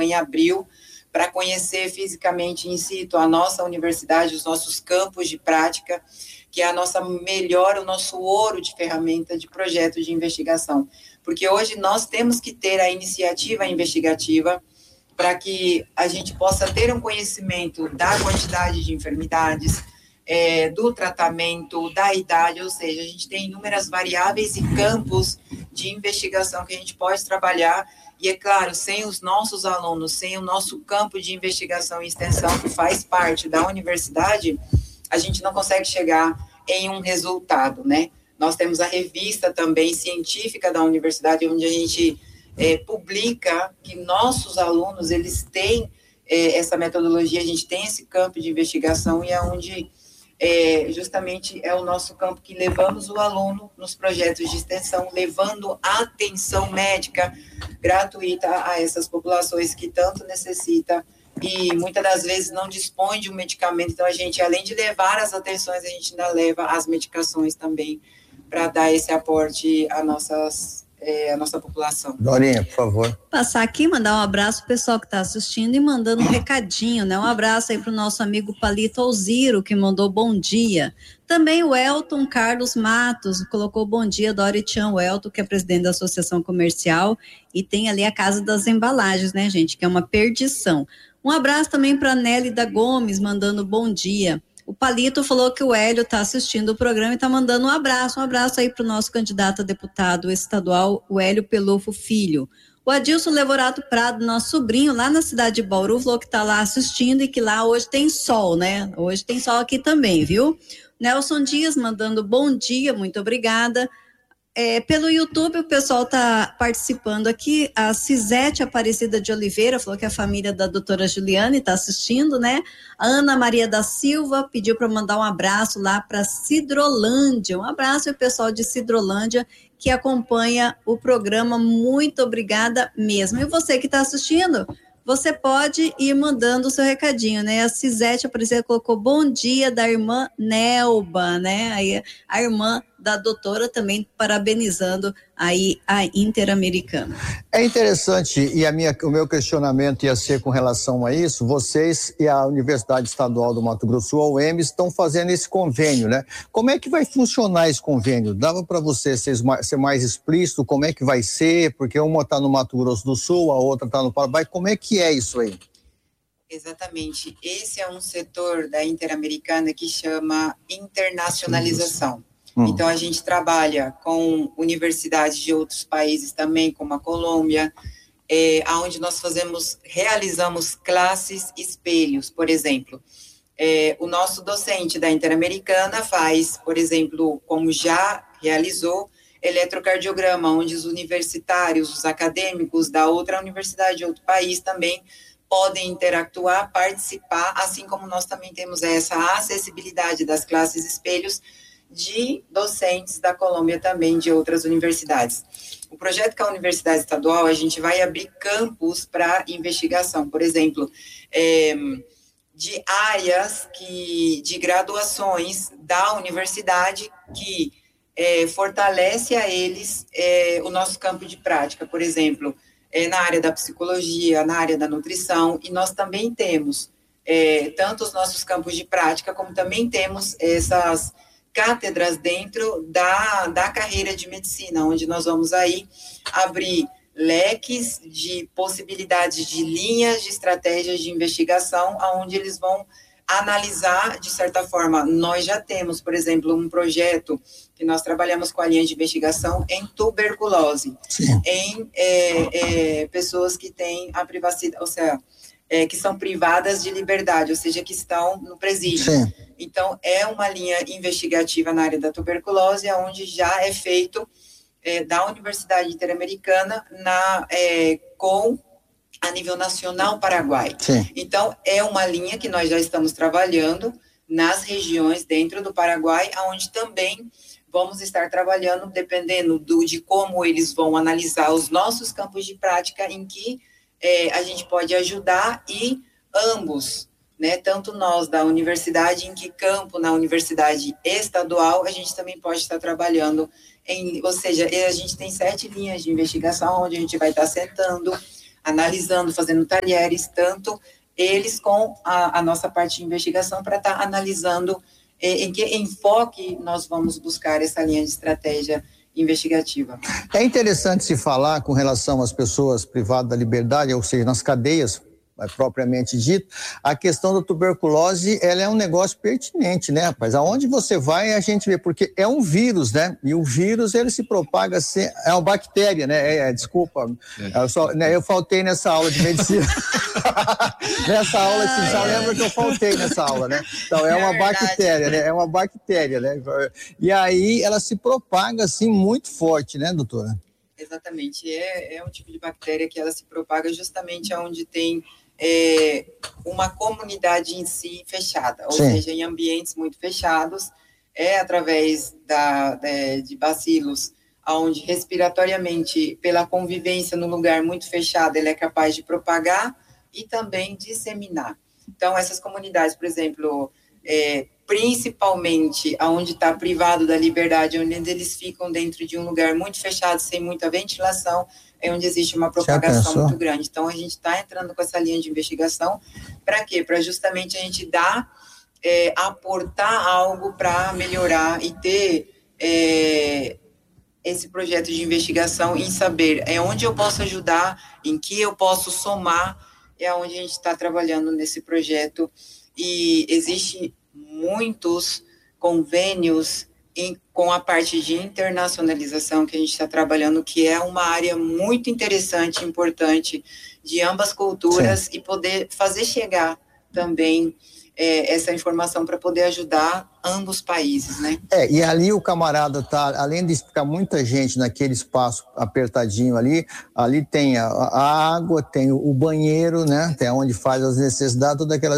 em abril, para conhecer fisicamente in situ a nossa universidade, os nossos campos de prática, que é a nossa melhor, o nosso ouro de ferramenta de projeto de investigação. Porque hoje nós temos que ter a iniciativa investigativa para que a gente possa ter um conhecimento da quantidade de enfermidades, do tratamento, da idade, ou seja, a gente tem inúmeras variáveis e campos de investigação que a gente pode trabalhar, e é claro, sem os nossos alunos, sem o nosso campo de investigação e extensão, que faz parte da universidade, a gente não consegue chegar em um resultado, né? Nós temos a revista também científica da universidade, onde a gente publica que nossos alunos, eles têm essa metodologia, a gente tem esse campo de investigação, e é onde justamente é o nosso campo que levamos o aluno nos projetos de extensão, levando atenção médica gratuita a essas populações que tanto necessitam e muitas das vezes não dispõe de um medicamento. Então, a gente, além de levar as atenções, a gente ainda leva as medicações também para dar esse aporte a nossa população. Dorinha, por favor. Passar aqui, mandar um abraço pro pessoal que está assistindo e mandando um recadinho, né? Um abraço aí pro nosso amigo Palito Alziro, que mandou bom dia. Também o Elton Carlos Matos colocou bom dia, Dori Tchan Elton, que é presidente da Associação Comercial, e tem ali a Casa das Embalagens, né, gente? Que é uma perdição. Um abraço também para Nélida Gomes, mandando bom dia. O Palito falou que o Hélio está assistindo o programa e está mandando um abraço aí para o nosso candidato a deputado estadual, o Hélio Pelufo Filho. O Adilson Levorato Prado, nosso sobrinho, lá na cidade de Bauru, falou que está lá assistindo e que lá hoje tem sol, né? Hoje tem sol aqui também, viu? Nelson Dias mandando bom dia, muito obrigada. Pelo YouTube o pessoal está participando aqui. A Cisete Aparecida de Oliveira falou que a família da doutora Juliane está assistindo, né? A Ana Maria da Silva pediu para mandar um abraço lá para Cidrolândia. Um abraço ao pessoal de Cidrolândia que acompanha o programa. Muito obrigada mesmo. E você que está assistindo, você pode ir mandando o seu recadinho, né? A Cisete Aparecida colocou bom dia da irmã Nelba, né? Aí a irmã da doutora também parabenizando aí a Interamericana. É interessante, e o meu questionamento ia ser com relação a isso. Vocês e a Universidade Estadual do Mato Grosso, a UEMS, estão fazendo esse convênio, né? Como é que vai funcionar esse convênio? Dava para você ser mais explícito como é que vai ser? Porque uma está no Mato Grosso do Sul, a outra está no Paraguai. Como é que é isso aí? Exatamente. Esse é um setor da Interamericana que chama internacionalização. Então, a gente trabalha com universidades de outros países também, como a Colômbia, onde nós realizamos classes espelhos, por exemplo. O nosso docente da Interamericana faz, por exemplo, como já realizou, eletrocardiograma, onde os universitários, os acadêmicos da outra universidade, de outro país também podem interactuar, participar, assim como nós também temos essa acessibilidade das classes espelhos de docentes da Colômbia também, de outras universidades. O projeto com a Universidade Estadual, a gente vai abrir campos para investigação, por exemplo, de áreas de graduações da universidade que fortalece a eles o nosso campo de prática, por exemplo, na área da psicologia, na área da nutrição, e nós também temos tanto os nossos campos de prática, como também temos essas cátedras dentro da carreira de medicina, onde nós vamos aí abrir leques de possibilidades de linhas de estratégias de investigação, onde eles vão analisar, de certa forma. Nós já temos, por exemplo, um projeto que nós trabalhamos com a linha de investigação em tuberculose, em pessoas que têm a privacidade, ou seja, que são privadas de liberdade, ou seja, que estão no presídio. Sim. Então, é uma linha investigativa na área da tuberculose, onde já é feito da Universidade Interamericana com a nível nacional Paraguai. Sim. Então, é uma linha que nós já estamos trabalhando nas regiões dentro do Paraguai, onde também vamos estar trabalhando, dependendo de como eles vão analisar os nossos campos de prática, em que a gente pode ajudar, e ambos, né, tanto nós da universidade, em que campo na universidade estadual, a gente também pode estar trabalhando, ou seja, a gente tem 7 linhas de investigação, onde a gente vai estar sentando, analisando, fazendo talheres, tanto eles com a nossa parte de investigação, para estar analisando em que enfoque nós vamos buscar essa linha de estratégia investigativa. É interessante se falar com relação às pessoas privadas da liberdade, ou seja, nas cadeias, propriamente dito, a questão da tuberculose, ela é um negócio pertinente, né, rapaz? Aonde você vai, a gente vê, porque é um vírus, né? E o vírus, ele se propaga, é uma bactéria, né? Desculpa, eu faltei nessa aula de medicina. Nessa aula, você já lembra que eu faltei nessa aula, né? Então, é uma bactéria, né? É uma bactéria, né? E aí, ela se propaga, assim, muito forte, né, doutora? Exatamente. É um tipo de bactéria que ela se propaga justamente onde tem uma comunidade em si fechada, ou seja, em ambientes muito fechados, através de bacilos, onde respiratoriamente, pela convivência num lugar muito fechado, ele é capaz de propagar e também disseminar. Então, essas comunidades, por exemplo, principalmente onde está privado da liberdade, onde eles ficam dentro de um lugar muito fechado, sem muita ventilação, é onde existe uma propagação muito grande. Então, a gente está entrando com essa linha de investigação, para quê? Para justamente a gente aportar algo para melhorar e ter esse projeto de investigação em saber onde eu posso ajudar, em que eu posso somar, é onde a gente está trabalhando nesse projeto. E existe muitos convênios com a parte de internacionalização que a gente está trabalhando, que é uma área muito interessante, importante, de ambas culturas, e poder fazer chegar também essa informação para poder ajudar ambos países, né? E ali o camarada tá, além de ficar muita gente naquele espaço apertadinho ali tem a água, tem o banheiro, né? Tem onde faz as necessidades, toda aquela...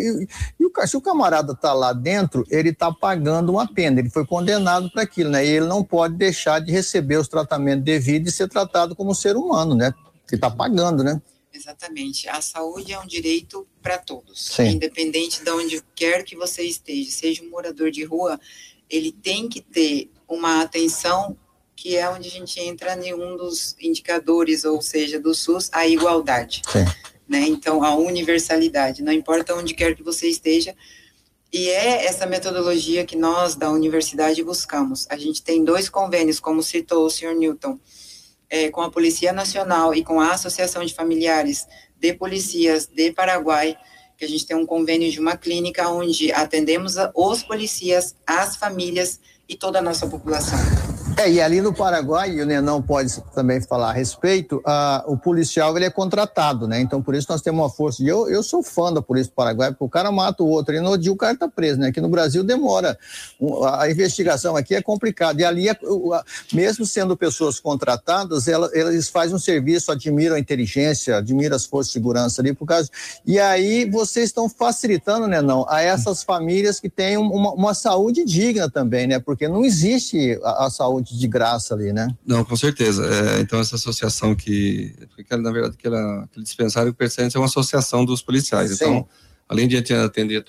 se o camarada tá lá dentro, ele tá pagando uma pena, ele foi condenado para aquilo, né? E ele não pode deixar de receber os tratamentos devidos e ser tratado como ser humano, né? Que tá pagando, né? Exatamente. A saúde é um direito para todos, Sim. Independente de onde quer que você esteja, seja um morador de rua, ele tem que ter uma atenção, que é onde a gente entra em um dos indicadores, ou seja, do SUS, a igualdade. Sim. Né? Então, a universalidade, não importa onde quer que você esteja, e é essa metodologia que nós, da universidade, buscamos. A gente tem 2 convênios, como citou o senhor Newton, com a Polícia Nacional e com a Associação de Familiares de Polícias de Paraguai, que a gente tem um convênio de uma clínica onde atendemos os policias, as famílias e toda a nossa população. E ali no Paraguai, e o Nenão pode também falar a respeito, o policial, ele é contratado, né? Então, por isso nós temos uma força. E eu sou fã da Polícia do Paraguai, porque o cara mata o outro, e no dia o cara tá preso, né? Aqui no Brasil demora. A investigação aqui é complicada. E ali, mesmo sendo pessoas contratadas, eles fazem um serviço, admiram a inteligência, admiram as forças de segurança ali, por causa... E aí vocês estão facilitando, Nenão, a essas famílias que têm uma saúde digna também, né? Porque não existe a saúde de graça ali, né? Não, com certeza. Então, essa associação na verdade, aquele dispensário que pertence é uma associação dos policiais. Sim. Então, além de atender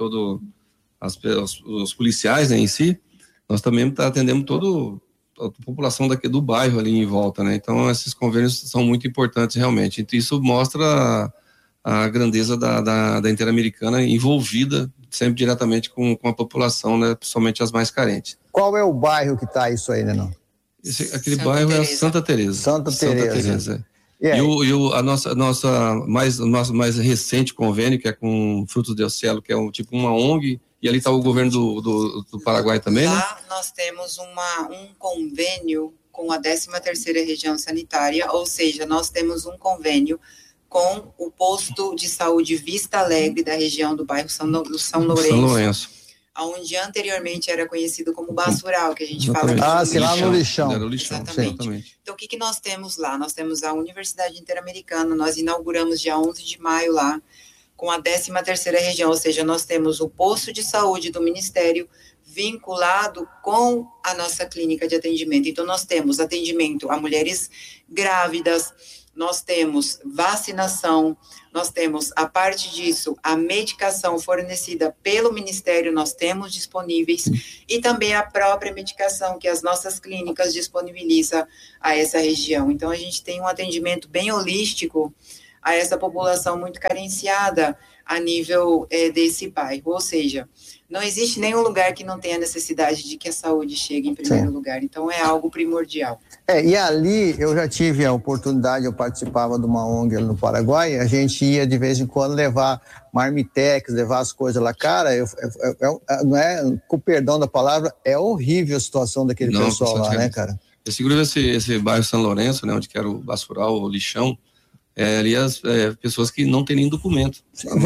os policiais, né, em si, nós também atendemos toda a população do bairro ali em volta, né? Então, esses convênios são muito importantes realmente. Então, isso mostra a grandeza da Interamericana envolvida sempre diretamente com a população, né? Principalmente as mais carentes. Qual é o bairro que está isso aí, né, não? Aquele bairro é Santa Teresa. Santa Teresa. E a nosso mais recente convênio, que é com Frutos del Cielo, que é tipo uma ONG, e ali está o governo do Paraguai também, né? Lá nós temos um convênio com a 13ª Região Sanitária, ou seja, nós temos um convênio com o posto de saúde Vista Alegre da região do bairro São Lourenço. Onde anteriormente era conhecido como basural, que a gente fala. Sim, lá no lixão. Era o lixão. Exatamente. Então, o que nós temos lá? Nós temos a Universidade Interamericana, nós inauguramos dia 11 de maio lá, com a 13ª Região, ou seja, nós temos o posto de saúde do Ministério vinculado com a nossa clínica de atendimento. Então, nós temos atendimento a mulheres grávidas, nós temos vacinação, nós temos, a parte disso, a medicação fornecida pelo Ministério, nós temos disponíveis, e também a própria medicação que as nossas clínicas disponibilizam a essa região. Então, a gente tem um atendimento bem holístico a essa população muito carenciada a nível desse bairro. Ou seja, não existe nenhum lugar que não tenha necessidade de que a saúde chegue em primeiro lugar. Então, é algo primordial. E ali eu já tive a oportunidade, eu participava de uma ONG no Paraguai, a gente ia de vez em quando levar marmitex, levar as coisas lá. Cara, não é, com o perdão da palavra, é horrível a situação daquele pessoal lá, né, cara? Esse bairro São Lourenço, né, onde que era o basural, o lixão, ali as pessoas que não têm nem documento.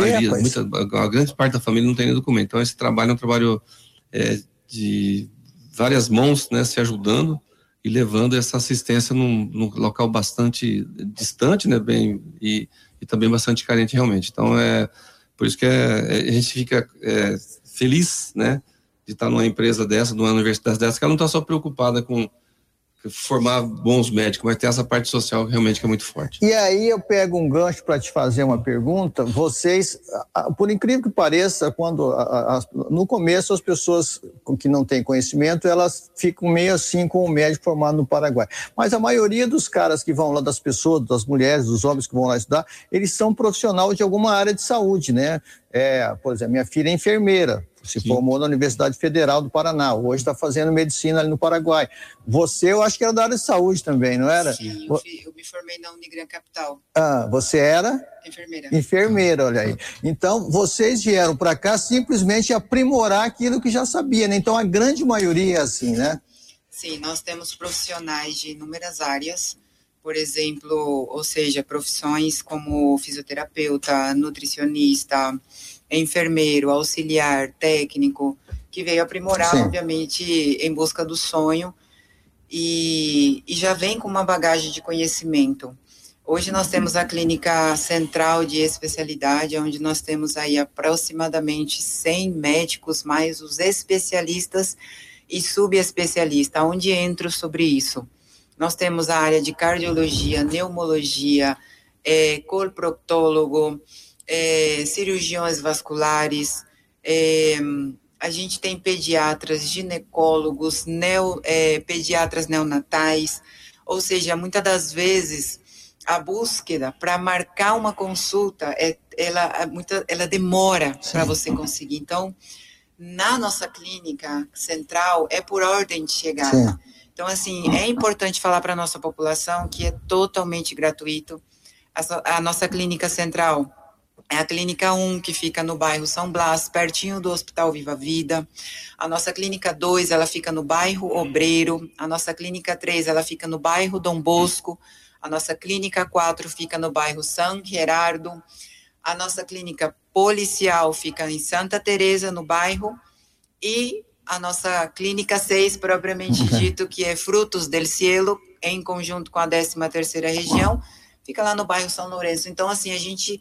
A grande parte da família não tem nem documento. Então, esse trabalho é um trabalho de várias mãos, né, se ajudando e levando essa assistência num local bastante distante, né, e também bastante carente realmente. Então, por isso que a gente fica feliz, né, de estar numa empresa dessa, numa universidade dessa, que ela não está só preocupada com formar bons médicos, mas tem essa parte social realmente que é muito forte. E aí eu pego um gancho para te fazer uma pergunta. Vocês, por incrível que pareça, no começo as pessoas que não têm conhecimento, elas ficam meio assim com o médico formado no Paraguai. Mas a maioria dos caras que vão lá, das pessoas, das mulheres, dos homens que vão lá estudar, eles são profissionais de alguma área de saúde, né? Por exemplo, minha filha é enfermeira, se formou na Universidade Federal do Paraná, hoje está fazendo medicina ali no Paraguai. Você, eu acho que era da área de saúde também, não era? Sim, eu me formei na Unigran Capital. Você era? Enfermeira. Enfermeira, olha aí. Então, vocês vieram para cá simplesmente aprimorar aquilo que já sabia, né? Então, a grande maioria é assim, né? Sim, nós temos profissionais de inúmeras áreas, por exemplo, ou seja, profissões como fisioterapeuta, nutricionista, enfermeiro, auxiliar, técnico, que veio aprimorar, obviamente, em busca do sonho e já vem com uma bagagem de conhecimento. Hoje nós temos a clínica central de especialidade, onde nós temos aí aproximadamente 100 médicos, mais os especialistas e subespecialistas, onde entro sobre isso. Nós temos a área de cardiologia, neumologia, colproctólogo, cirurgiões vasculares, a gente tem pediatras, ginecólogos, pediatras neonatais, ou seja, muitas das vezes a búsqueda para marcar uma consulta, ela demora para você conseguir. Então, na nossa clínica central, é por ordem de chegada. Sim. Então, assim, é importante falar para a nossa população que é totalmente gratuito. A nossa clínica central é a Clínica 1, que fica no bairro São Blas, pertinho do Hospital Viva Vida. A nossa Clínica 2, ela fica no bairro Obreiro. A nossa Clínica 3, ela fica no bairro Dom Bosco. A nossa Clínica 4 fica no bairro São Gerardo. A nossa Clínica Policial fica em Santa Teresa, no bairro. E a nossa Clínica 6, propriamente dito, que é Frutos del Cielo, em conjunto com a 13ª região, fica lá no bairro São Lourenço. Então, assim, a gente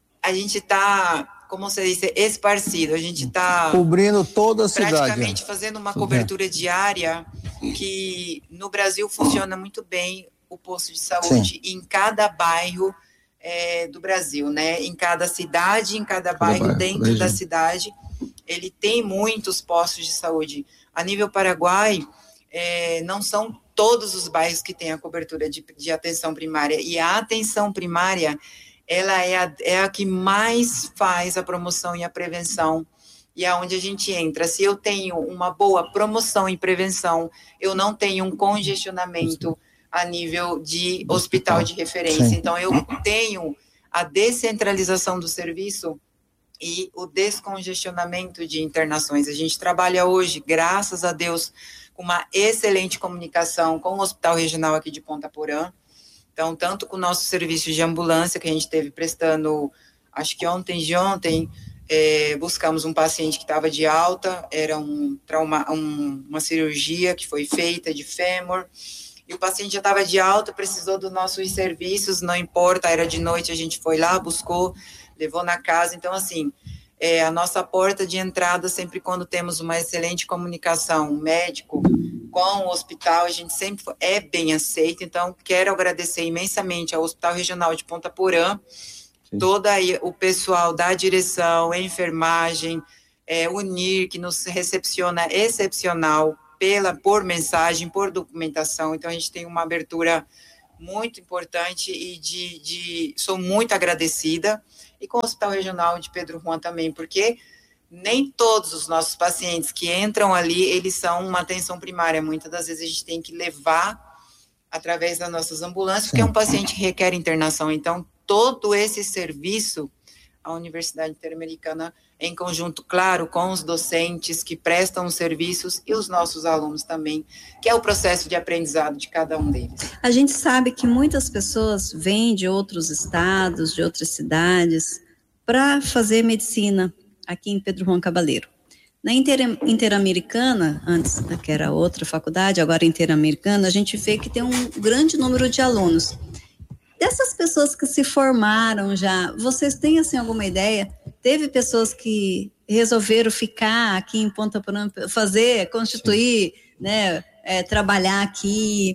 está, como você disse, esparcido, a gente está cobrindo toda a cidade, praticamente fazendo uma cobertura diária, que no Brasil funciona muito bem o posto de saúde em cada bairro do Brasil, né? Em cada cidade, em cada bairro dentro da cidade, ele tem muitos postos de saúde. A nível Paraguai, não são todos os bairros que têm a cobertura de atenção primária, e a atenção primária, ela é a que mais faz a promoção e a prevenção, e é onde a gente entra. Se eu tenho uma boa promoção e prevenção, eu não tenho um congestionamento a nível de hospital de referência. Sim. Então, eu tenho a descentralização do serviço e o descongestionamento de internações. A gente trabalha hoje, graças a Deus, com uma excelente comunicação com o Hospital Regional aqui de Ponta Porã. Então, tanto com o nosso serviço de ambulância, que a gente teve prestando, acho que ontem, buscamos um paciente que estava de alta, era uma cirurgia que foi feita de fêmur, e o paciente já estava de alta, precisou dos nossos serviços, não importa, era de noite, a gente foi lá, buscou, levou na casa. Então, assim, a nossa porta de entrada, sempre quando temos uma excelente comunicação médico com o hospital, a gente sempre é bem aceito. Então, quero agradecer imensamente ao Hospital Regional de Ponta Porã, todo o pessoal da direção, a enfermagem, o NIR, que nos recepciona excepcional, por mensagem, por documentação. Então, a gente tem uma abertura muito importante e sou muito agradecida, e com o Hospital Regional de Pedro Juan também, porque nem todos os nossos pacientes que entram ali, eles são uma atenção primária, muitas das vezes a gente tem que levar através das nossas ambulâncias, porque é um paciente que requer internação, então todo esse serviço, a Universidade Interamericana, em conjunto, claro, com os docentes que prestam os serviços e os nossos alunos também, que é o processo de aprendizado de cada um deles. A gente sabe que muitas pessoas vêm de outros estados, de outras cidades, para fazer medicina aqui em Pedro Juan Cabaleiro. Na Interamericana, antes que era outra faculdade, agora Interamericana, a gente vê que tem um grande número de alunos. Dessas pessoas que se formaram já, vocês têm assim alguma ideia? Teve pessoas que resolveram ficar aqui em Ponta Porã, constituir, né, trabalhar aqui?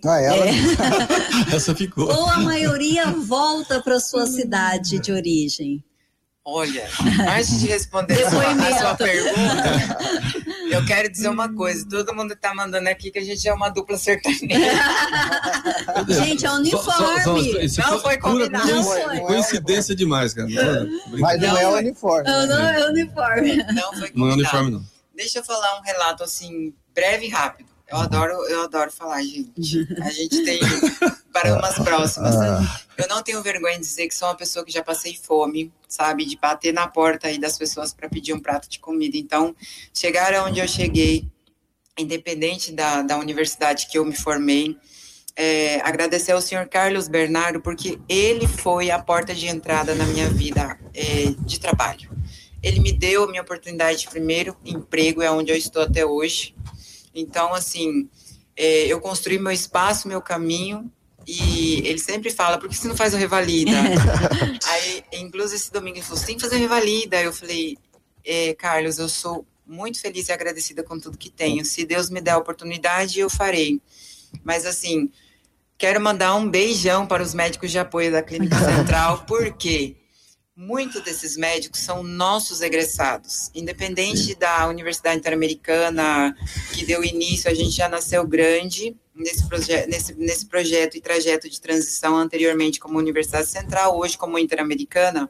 Essa ficou. Ou a maioria volta para sua cidade de origem? Olha, antes de responder a sua pergunta, eu quero dizer uma coisa. Todo mundo está mandando aqui que a gente é uma dupla sertaneja. Gente, é uniforme. Não foi combinado. Não foi. Coincidência demais, cara. Mas não é uniforme. Não é uniforme. Não foi combinado. Não é uniforme, não. Deixa eu falar um relato, assim, breve e rápido. Eu adoro falar, gente. A gente tem para umas próximas. Eu não tenho vergonha de dizer que sou uma pessoa que já passei fome, sabe? De bater na porta aí das pessoas para pedir um prato de comida. Então, chegar onde eu cheguei, independente da universidade que eu me formei, agradecer ao senhor Carlos Bernardo, porque ele foi a porta de entrada na minha vida de trabalho. Ele me deu a minha oportunidade de primeiro emprego, é onde eu estou até hoje. Então, assim, eu construí meu espaço, meu caminho, e ele sempre fala, por que você não faz o Revalida? Aí, inclusive, esse domingo, ele falou, você tem que fazer o Revalida. Eu falei, Carlos, eu sou muito feliz e agradecida com tudo que tenho. Se Deus me der a oportunidade, eu farei. Mas, assim, quero mandar um beijão para os médicos de apoio da Clínica Central, porque muitos desses médicos são nossos egressados. Independente da Universidade Interamericana, que deu início, a gente já nasceu grande nesse projeto e trajeto de transição, anteriormente como Universidade Central, hoje como Interamericana.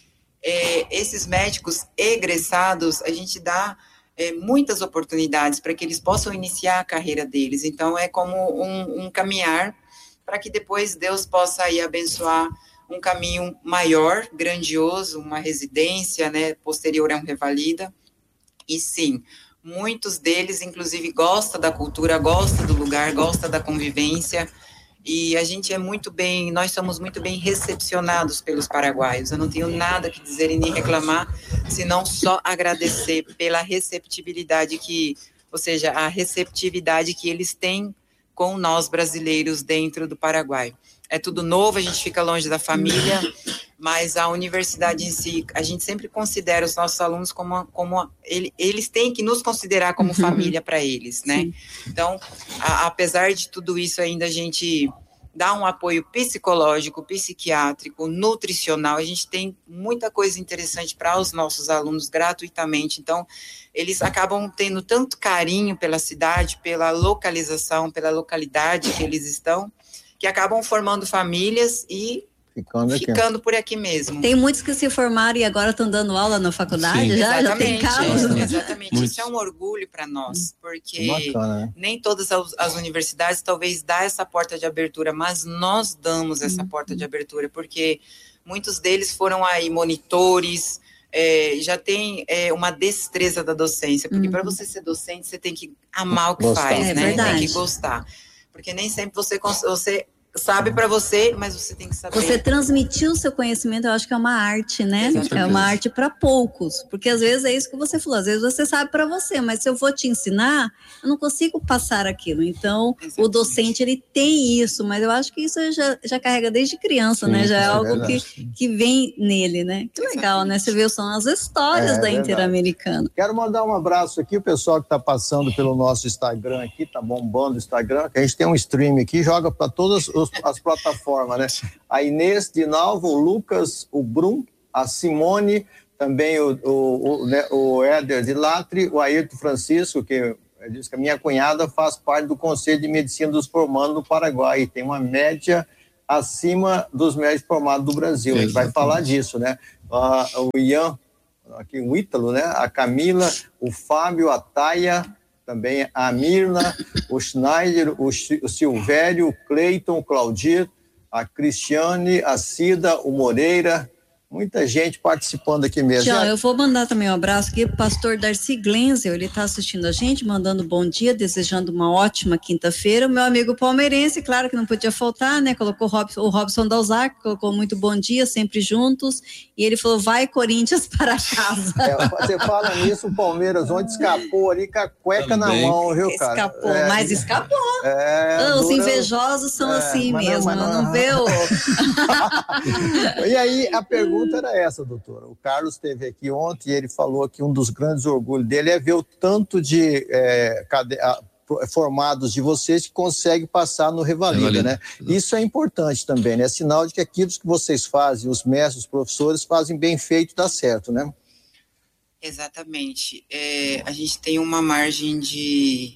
Esses médicos egressados, a gente dá muitas oportunidades para que eles possam iniciar a carreira deles. Então, é como um caminhar para que depois Deus possa aí abençoar um caminho maior, grandioso, uma residência, né, posterior a um Revalida. E sim, muitos deles, inclusive, gostam da cultura, gostam do lugar, gostam da convivência, e a gente nós somos muito bem recepcionados pelos paraguaios. Eu não tenho nada que dizer e nem reclamar, senão só agradecer pela receptibilidade ou seja, a receptividade que eles têm com nós brasileiros dentro do Paraguai. É tudo novo, a gente fica longe da família, mas a universidade em si, a gente sempre considera os nossos alunos como eles têm que nos considerar como família para eles, né? Sim. Então, apesar de tudo isso, ainda a gente dá um apoio psicológico, psiquiátrico, nutricional, a gente tem muita coisa interessante para os nossos alunos gratuitamente. Então, eles acabam tendo tanto carinho pela cidade, pela localização, pela localidade que eles estão, que acabam formando famílias e ficando por aqui mesmo. Tem muitos que se formaram e agora estão dando aula na faculdade. Sim, já tem casos. Exatamente, isso é um orgulho para nós, porque bacana, né? Nem todas as universidades talvez dá essa porta de abertura, mas nós damos essa porta de abertura, porque muitos deles foram aí monitores, já tem uma destreza da docência, porque para você ser docente, você tem que amar o que faz, né? Verdade. Tem que gostar. Porque nem sempre você sabe para você, mas você tem que saber. Você transmitir o seu conhecimento, eu acho que é uma arte, né? É uma arte para poucos, porque às vezes é isso que você falou, às vezes você sabe para você, mas se eu vou te ensinar, eu não consigo passar aquilo. Então, o docente, ele tem isso, mas eu acho que isso já carrega desde criança, né? Já é algo que vem nele, né? Que legal, né? Você vê, são as histórias da Interamericana. Quero mandar um abraço aqui, o pessoal que está passando pelo nosso Instagram aqui, tá bombando o Instagram, que a gente tem um stream aqui, joga para todas as plataformas, né? A Inês de Nalva, o Lucas, o Brum, a Simone, também o Éder de Latre, o Ayrton Francisco, que diz que a minha cunhada faz parte do Conselho de Medicina dos Formandos do Paraguai, tem uma média acima dos médicos formados do Brasil. Exatamente. A gente vai falar disso, né? O Ian, aqui, o Ítalo, né? A Camila, o Fábio, a Taia, também a Mirna, o Schneider, o Silvério, o Cleiton, o Claudir, a Cristiane, a Cida, o Moreira, muita gente participando aqui mesmo. Tião, eu vou mandar também um abraço aqui pro pastor Darcy Glenzel, ele está assistindo a gente, mandando bom dia, desejando uma ótima quinta-feira. O meu amigo palmeirense, claro que não podia faltar, né? Colocou o Robson Dalzac, colocou muito bom dia, sempre juntos, e ele falou, vai Corinthians para casa. Você fala nisso, o Palmeiras ontem escapou ali com a cueca também na mão, viu, cara? Escapou, mas escapou. Os invejosos são assim mesmo, não vê o... E aí, a pergunta era essa, doutora. O Carlos esteve aqui ontem e ele falou que um dos grandes orgulhos dele é ver o tanto de formados de vocês que conseguem passar no Revalida, né? Isso é importante também, né? É sinal de que aquilo que vocês fazem, os mestres, os professores, fazem bem feito, dá certo, né? Exatamente. A gente tem uma margem de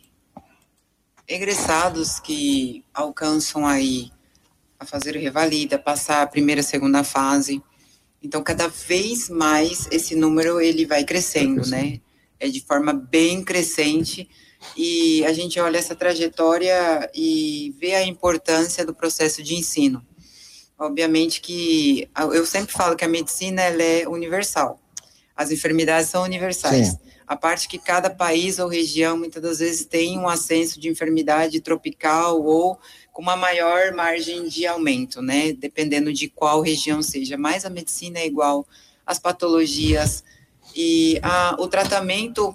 egressados que alcançam aí a fazer o Revalida, passar a primeira, segunda fase. Então, cada vez mais esse número ele vai crescendo, né? É de forma bem crescente e a gente olha essa trajetória e vê a importância do processo de ensino. Obviamente que eu sempre falo que a medicina ela é universal. As enfermidades são universais. Sim. A parte que cada país ou região muitas das vezes tem um ascenso de enfermidade tropical ou com uma maior margem de aumento, né? Dependendo de qual região seja. Mas a medicina é igual, as patologias e o tratamento,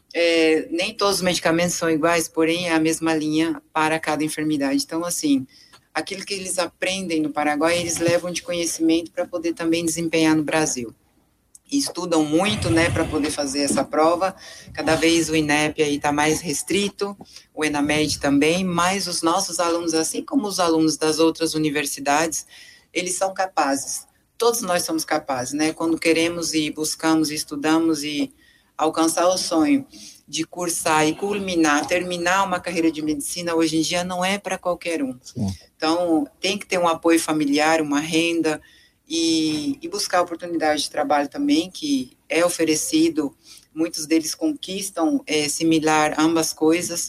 nem todos os medicamentos são iguais, porém é a mesma linha para cada enfermidade. Então, assim, aquilo que eles aprendem no Paraguai, eles levam de conhecimento para poder também desempenhar no Brasil. Estudam muito, né, para poder fazer essa prova. Cada vez o INEP aí está mais restrito, o ENAMED também, mas os nossos alunos, assim como os alunos das outras universidades, eles são capazes. Todos nós somos capazes, né? Quando queremos e buscamos e estudamos e alcançar o sonho de cursar e culminar, terminar uma carreira de medicina, hoje em dia não é para qualquer um. Sim. Então, tem que ter um apoio familiar, uma renda, e buscar oportunidade de trabalho também, que é oferecido, muitos deles conquistam similar ambas coisas,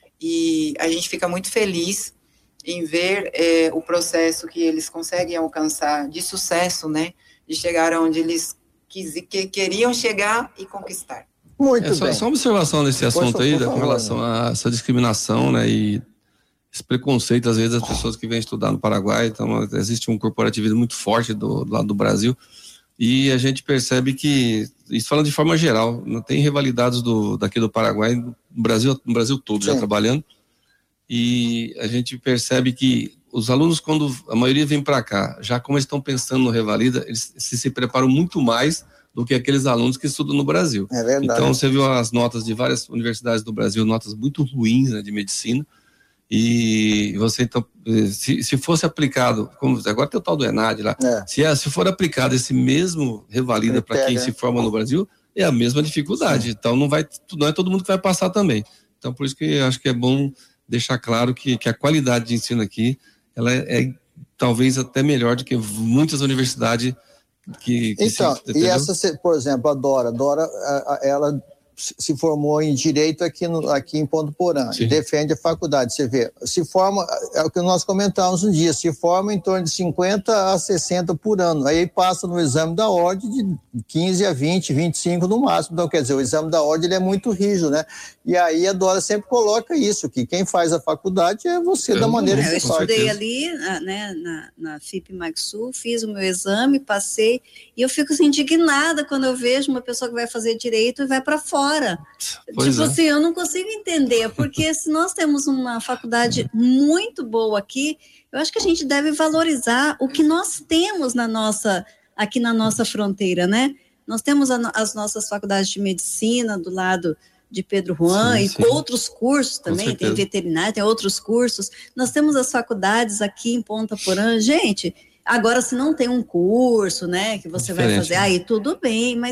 e a gente fica muito feliz em ver o processo que eles conseguem alcançar de sucesso, né, de chegar onde eles queriam chegar e conquistar. Muito bem. Só uma observação nesse assunto aí, com relação a essa discriminação, né, e esse preconceito, às vezes, das pessoas que vêm estudar no Paraguai. Então, existe um corporativismo muito forte do lado do Brasil, e a gente percebe que, isso falando de forma geral, não tem rivalidades daqui do Paraguai, no Brasil todo, já trabalhando, e a gente percebe que os alunos, quando a maioria vem para cá, já como eles estão pensando no Revalida, eles se preparam muito mais do que aqueles alunos que estudam no Brasil. É verdade. Então, você viu as notas de várias universidades do Brasil, notas muito ruins, né, de medicina. E você, então, se fosse aplicado, como agora tem o tal do ENAD lá, se for aplicado esse mesmo Revalida para quem se forma no Brasil, é a mesma dificuldade. Sim. Então não é todo mundo que vai passar também. Então por isso que eu acho que é bom deixar claro que a qualidade de ensino aqui, ela é talvez até melhor do que muitas universidades que então, e essa, por exemplo, a Dora, ela se formou em Direito aqui em Ponto Porã, e defende a faculdade. Você vê, se forma, é o que nós comentávamos um dia, se forma em torno de 50 a 60 por ano, aí passa no exame da ordem de 15 a 20, 25 no máximo. Então, quer dizer, o exame da ordem ele é muito rígido, né? E aí a Dora sempre coloca isso, que quem faz a faculdade é você, da maneira que você faz. Eu estudei ali, né, na FIP Magsul, fiz o meu exame, passei, e eu fico assim, indignada quando eu vejo uma pessoa que vai fazer Direito e vai para fora. Assim, eu não consigo entender, porque se nós temos uma faculdade muito boa aqui, eu acho que a gente deve valorizar o que nós temos aqui na nossa fronteira, né? Nós temos as nossas faculdades de medicina do lado de Pedro Juan, sim. Outros cursos também, tem veterinária, tem outros cursos. Nós temos as faculdades aqui em Ponta Porã. Gente, agora se não tem um curso, né, que você vai fazer, aí tudo bem, mas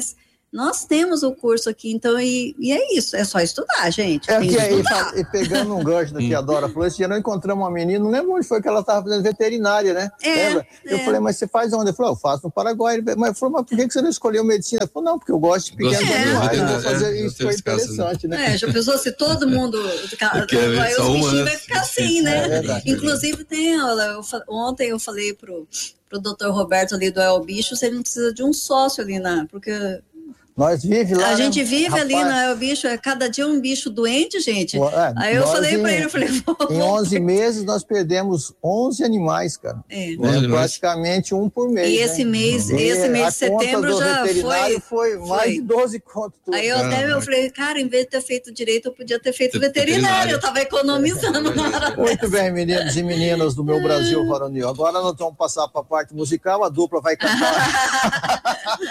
Nós temos o curso aqui, então, e é isso, é só estudar, gente. E pegando um gancho do que a Dora falou, esse dia nós encontramos uma menina, não lembro onde foi que ela estava fazendo veterinária, né? Lembra? Eu falei, mas você faz onde? Ele falou, eu faço no Paraguai. Mas eu falei, mas por que você não escolheu medicina? Ele falou, não, porque eu gosto de pequenos animais, vou fazer isso, foi interessante, né? Já pensou se todo mundo, aí os bichinhos vai ficar assim, né? Inclusive ontem eu falei pro doutor Roberto ali do El Bicho, se ele não precisa de um sócio ali, porque... Nós vive lá. A gente vive ali, né? O bicho, cada dia um bicho doente, gente. Aí eu falei para ele, em 11 meses nós perdemos 11 animais, cara. Praticamente um por mês. E esse mês de setembro já foi mais de 12 contos. Aí eu falei, cara, em vez de ter feito direito, eu podia ter feito veterinário. Eu tava economizando. Muito bem, meninos e meninas do meu Brasil varonil. Agora nós vamos passar para a parte musical, a dupla vai cantar.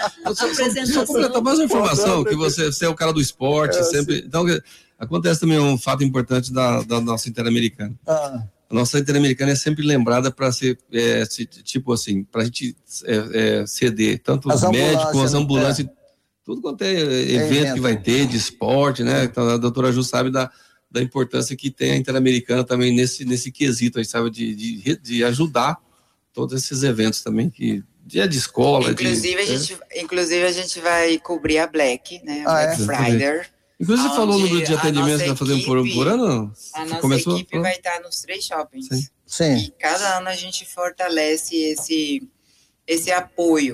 Só completar mais uma informação, que você é o cara do esporte, sempre. Então, acontece também um fato importante da nossa Interamericana. A nossa Interamericana é sempre lembrada para ser, tipo assim, para a gente ceder tanto os médicos como as ambulâncias, tudo quanto é evento que vai ter, de esporte, né? Então, a doutora Ju sabe da importância que tem a Interamericana também nesse quesito, a gente sabe de ajudar todos esses eventos também que dia de escola. Inclusive a gente vai cobrir a Black, né? Black Friday. Inclusive você falou o número de atendimento que está fazendo por ano? A nossa equipe vai estar nos 3 shoppings. Sim. E cada ano a gente fortalece esse apoio.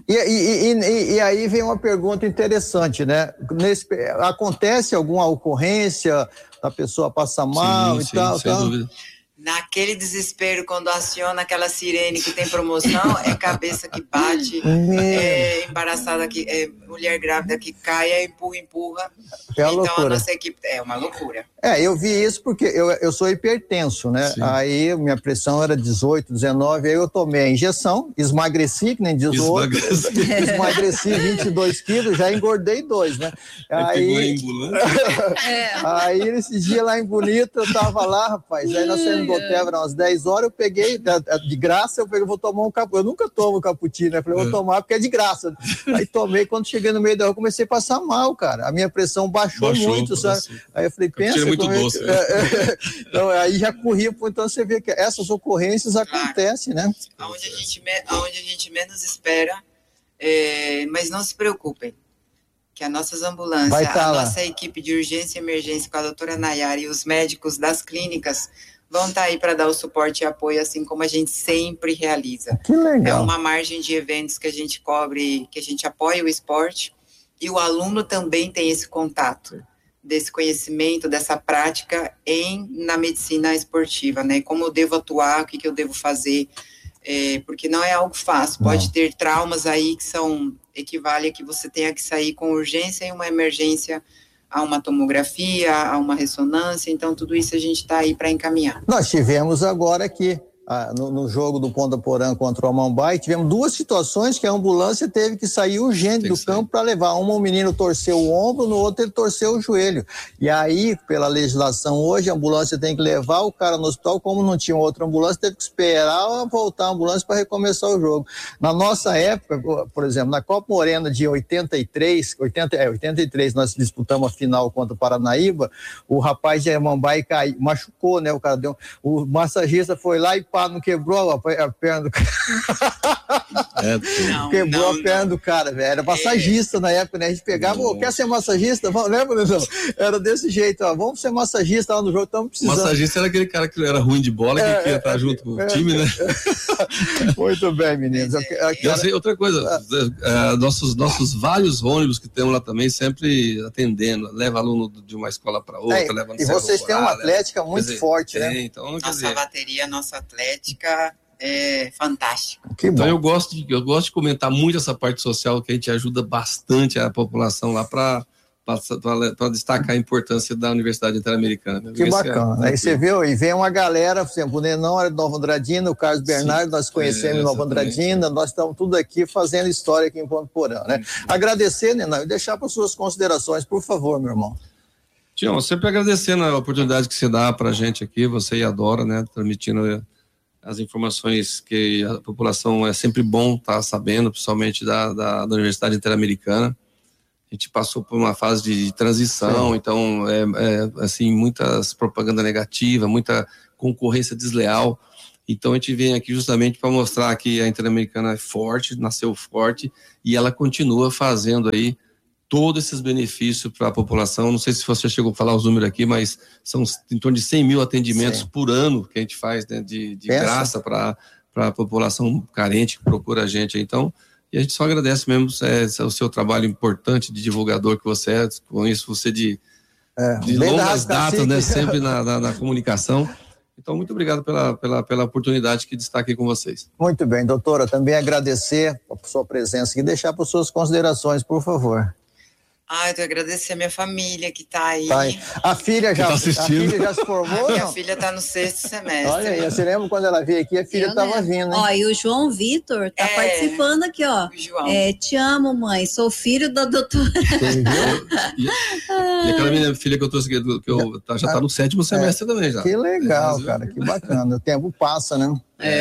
E aí vem uma pergunta interessante, né? Acontece alguma ocorrência, a pessoa passa mal e tal? Sem dúvida. Naquele desespero, quando aciona aquela sirene que tem promoção, é cabeça que bate, é embaraçada, mulher grávida que cai, empurra. Então loucura. A nossa equipe é uma loucura. Eu vi isso porque eu sou hipertenso, né? Sim. Aí minha pressão era 18, 19, aí eu tomei a injeção, emagreci, que nem diz o outro, emagreci 22 quilos, já engordei 2, né? Aí esse dia lá em Bonito, eu tava lá, rapaz, aí nós saímos do hotel, eram umas 10 horas, eu peguei, de graça, vou tomar um cappuccino, eu nunca tomo cappuccino, né? Falei, vou tomar porque é de graça. Aí tomei, quando cheguei no meio da rua, comecei a passar mal, cara, a minha pressão baixou muito, sabe? Aí eu falei, pensa... muito doce, então, aí já corria, então você vê que essas ocorrências acontecem, né? Onde a gente menos espera, mas não se preocupem, que as nossas ambulâncias, nossa equipe de urgência e emergência com a doutora Nayara e os médicos das clínicas vão estar aí para dar o suporte e apoio, assim como a gente sempre realiza. Que legal. É uma margem de eventos que a gente cobre, que a gente apoia o esporte, e o aluno também tem esse contato desse conhecimento, dessa prática na medicina esportiva, né? Como eu devo atuar, o que eu devo fazer, porque não é algo fácil. Pode ter traumas aí que equivale a que você tenha que sair com urgência e uma emergência, a uma tomografia, a uma ressonância, então tudo isso a gente está aí para encaminhar. Nós tivemos agora aqui, no jogo do Ponta Porã contra o Amambai, tivemos 2 situações que a ambulância teve que sair urgente do campo para levar. O menino torceu o ombro, no outro ele torceu o joelho. E aí, pela legislação hoje, a ambulância tem que levar o cara no hospital, como não tinha outra ambulância, teve que esperar voltar a ambulância para recomeçar o jogo. Na nossa época, por exemplo, na Copa Morena de 83, nós disputamos a final contra o Paranaíba, o rapaz de Amambai machucou, né? O cara o massagista foi lá e não quebrou a perna do cara. Quebrou a perna do cara, velho. Era massagista na época, né? A gente pegava, quer ser massagista? Lembra, não? Era desse jeito, vamos ser massagista lá no jogo, estamos precisando. Massagista era aquele cara que era ruim de bola e que ia estar junto com o time, né? Muito bem, meninos. Outra coisa, nossos vários ônibus que temos lá também, sempre atendendo, leva aluno de uma escola para outra, leva no E vocês têm uma atlética muito forte, né? Então, nossa bateria, nossa atlética é fantástica. Então eu gosto de comentar muito essa parte social, que a gente ajuda bastante a população lá para destacar a importância da Universidade Interamericana. Que bacana. Aí você viu, e vem uma galera, por exemplo, o Nenão era de Nova Andradina, o Carlos Bernardo, nós conhecemos em Nova Andradina, nós estamos tudo aqui fazendo história aqui em Ponta Porã, né? Agradecer, Nenão, e deixar para suas considerações, por favor, meu irmão. Tião, sempre agradecendo a oportunidade que você dá para a gente aqui, você e a Dora, né, transmitindo as informações que a população é sempre bom estar sabendo, principalmente da Universidade Interamericana. A gente passou por uma fase de transição, então, assim, muitas propaganda negativa, muita concorrência desleal. Então, a gente vem aqui justamente para mostrar que a Interamericana é forte, nasceu forte, e ela continua fazendo aí todos esses benefícios para a população. Não sei se você chegou a falar os números aqui, mas são em torno de 100 mil atendimentos por ano que a gente faz, né, de graça para a população carente que procura a gente. Então, e a gente só agradece mesmo o seu trabalho importante de divulgador que você é, com isso você de longas datas, né, sempre na comunicação. Então, muito obrigado pela oportunidade de estar aqui com vocês. Muito bem, doutora, também agradecer a sua presença e deixar para suas considerações, por favor. Eu tenho que agradecer a minha família que está aí. A filha já se formou? Minha filha está no 6º semestre. Olha aí, você lembra quando ela veio aqui, a filha estava vindo, hein? E o João Vitor está participando aqui, ó. João. Te amo, mãe, sou filho da doutora. E aquela minha filha que eu trouxe aqui, já está no 7º semestre também já. Que legal, cara, que bacana. O tempo passa, né?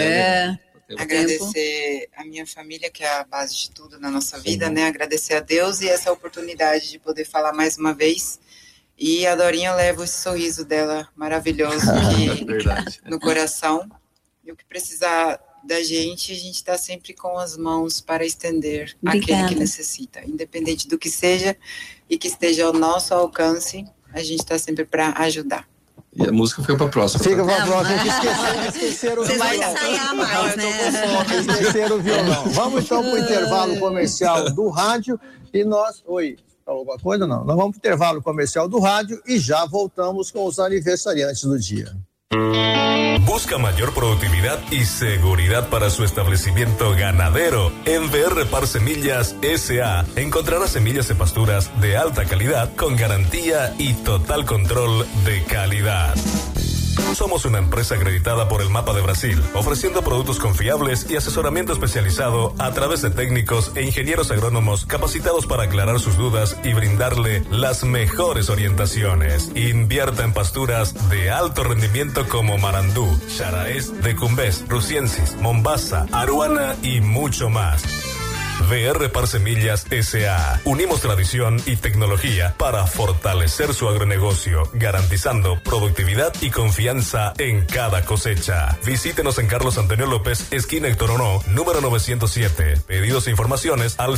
Agradecer a minha família, que é a base de tudo na nossa vida, né? Agradecer a Deus e essa oportunidade de poder falar mais uma vez. E a Dorinha leva esse sorriso dela maravilhoso aqui no coração. E o que precisar da gente, a gente está sempre com as mãos para estender àquele que necessita. Independente do que seja e que esteja ao nosso alcance, a gente está sempre para ajudar. E a música fica para a próxima. Fica para a próxima. Esqueceram o violão. Vocês vão ensaiar mais, né? Esqueceram o violão. Vamos então para o intervalo comercial do rádio e nós... Oi, falou alguma coisa? Não. Nós vamos para o intervalo comercial do rádio e já voltamos com os aniversariantes do dia. Busca mayor productividad y seguridad para su establecimiento ganadero. En VR Par Semillas S.A. encontrará semillas de pasturas de alta calidad con garantía y total control de calidad. Somos una empresa acreditada por el Mapa de Brasil, ofreciendo productos confiables y asesoramiento especializado a través de técnicos e ingenieros agrónomos capacitados para aclarar sus dudas y brindarle las mejores orientaciones. Invierta en pasturas de alto rendimiento como Marandú, Xaraes, Decumbés, Rusiensis, Mombasa, Aruana y mucho más. VR Par Semillas S.A. Unimos tradición y tecnología para fortalecer su agronegocio, garantizando productividad y confianza en cada cosecha. Visítenos en Carlos Antonio López, esquina Héctor Onó, número 907. Pedidos e informaciones al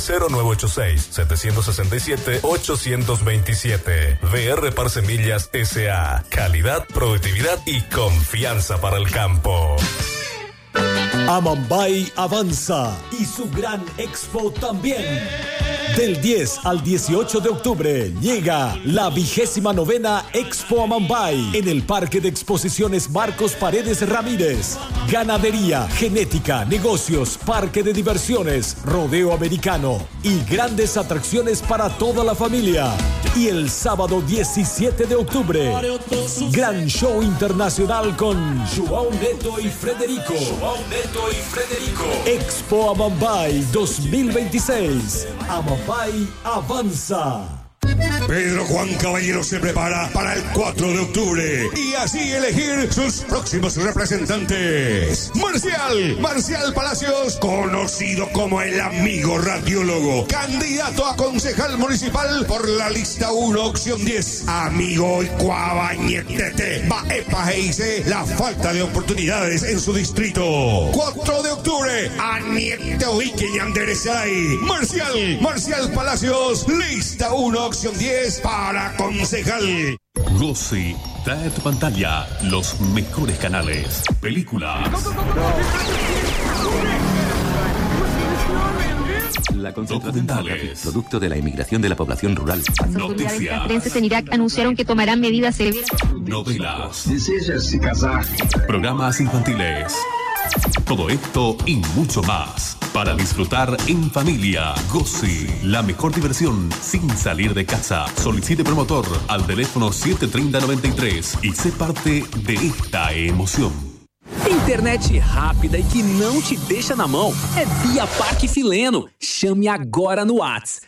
0986-767-827. VR Par Semillas S.A. Calidad, productividad y confianza para el campo. Amambay avanza y su gran expo también. Del 10 al 18 de octubre llega la 29ª Expo Amambay en el Parque de Exposiciones Marcos Paredes Ramírez. Ganadería, genética, negocios, parque de diversiones, rodeo americano y grandes atracciones para toda la familia. Y el sábado 17 de octubre, gran show internacional con João Neto y Frederico. Expo Amambay 2026. Amambay avanza. Pedro Juan Caballero se prepara para el 4 de octubre y así elegir sus próximos representantes. Marcial Palacios, conocido como el amigo radiólogo, candidato a concejal municipal por la lista 1, opción 10. Amigo Cuabañetete, Baepa dice la falta de oportunidades en su distrito. 4 de octubre, Anieto Ike Yanderesay. Marcial Palacios, lista 1, opción 10 para concejal. Gossi trae a tu pantalla los mejores canales, películas, la concentración documentales, producto de la inmigración de la población rural. Noticias. Las autoridades castrenses en Irak anunciaron que tomarán medidas severas. Novelas, ¿Deseas casar? programas infantiles. Todo esto y mucho más para disfrutar en familia. Gossi, la mejor diversión sin salir de casa. Solicite promotor al teléfono 730-93 e sé parte de esta emoção. Internet rápida e que não te deixa na mão é Via Parque Fileno. Chame agora no WhatsApp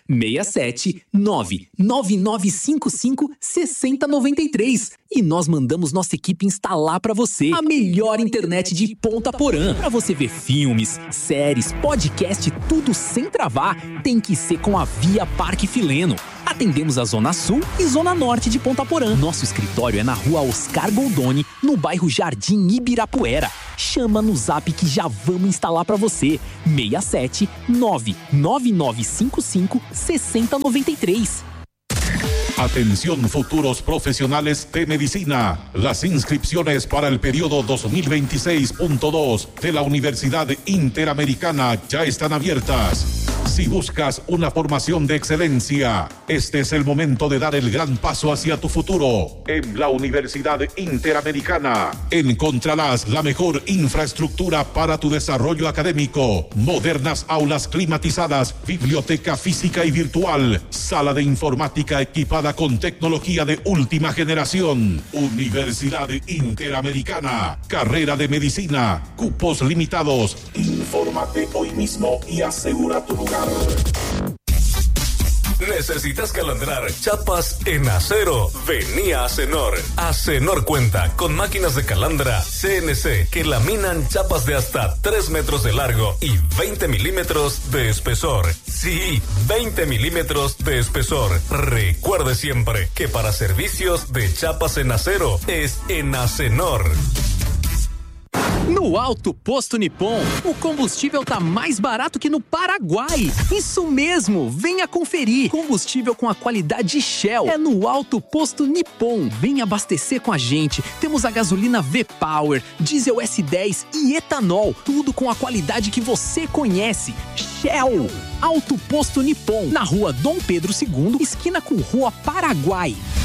679-9955-6093 e nós mandamos nossa equipe instalar para você a melhor internet de Ponta Porã. Para você ver filmes, séries, podcast, tudo sem travar, tem que ser com a Via Parque Fileno. Atendemos a Zona Sul e Zona Norte de Ponta Porã. Nosso escritório é na Rua Oscar Goldoni, no bairro Jardim Ibirapuera. Chama no zap que já vamos instalar para você. 67 99955 6093. Atención futuros profesionales de medicina. Las inscripciones para el periodo 2026.2 de la Universidad Interamericana ya están abiertas. Si buscas una formación de excelencia, este es el momento de dar el gran paso hacia tu futuro. En la Universidad Interamericana encontrarás la mejor infraestructura para tu desarrollo académico, modernas aulas climatizadas, biblioteca física y virtual, sala de informática equipada con tecnología de última generación. Universidad Interamericana, carrera de medicina, cupos limitados. Infórmate hoy mismo y asegura tu lugar. ¿Necesitas calandrar chapas en acero? Vení a Acenor. Acenor cuenta con máquinas de calandra CNC que laminan chapas de hasta 3 metros de largo y 20 milímetros de espesor. Sí, 20 milímetros de espesor. Recuerde siempre que para servicios de chapas en acero es en Acenor. No Alto Posto Nippon, o combustível tá mais barato que no Paraguai. Isso mesmo, venha conferir. Combustível com a qualidade Shell é no Alto Posto Nippon. Venha abastecer com a gente. Temos a gasolina V-Power, diesel S10 e etanol. Tudo com a qualidade que você conhece. Shell. Alto Posto Nippon, na Rua Dom Pedro II, esquina com Rua Paraguai.